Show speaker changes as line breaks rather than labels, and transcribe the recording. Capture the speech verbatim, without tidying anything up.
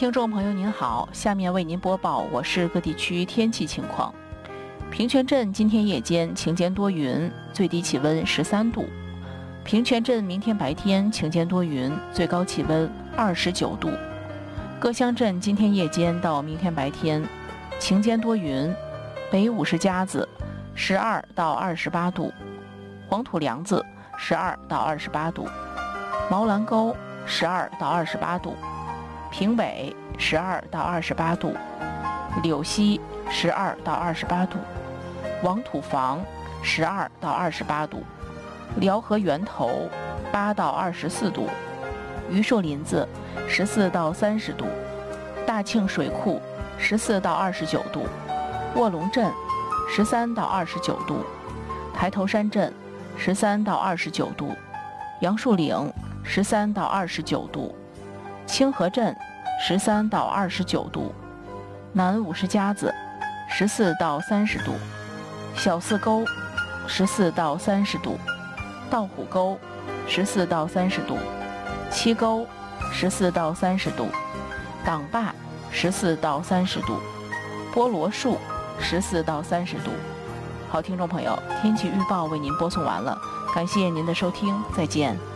听众朋友您好，下面为您播报我市各地区天气情况。平泉镇今天夜间晴间多云，最低气温十三度。平泉镇明天白天晴间多云，最高气温二十九度。各乡镇今天夜间到明天白天晴间多云，北五十家子十二到二十八度，黄土梁子十二到二十八度，毛兰沟十二到二十八度，平尾十二到二十八度，柳溪十二到二十八度，王土房十二到二十八度，辽河源头八到二十四度，榆树林子十四到三十度，大庆水库十四到二十九度，卧龙镇十三到二十九度，抬头山镇十三到二十九度，杨树岭十三到二十九度，清河镇十三到二十九度，南五十家子十四到三十度，小四沟十四到三十度，道虎沟十四到三十度，七沟十四到三十度，党坝十四到三十度，菠萝树十四到三十度。好，听众朋友，天气预报为您播送完了，感谢您的收听，再见。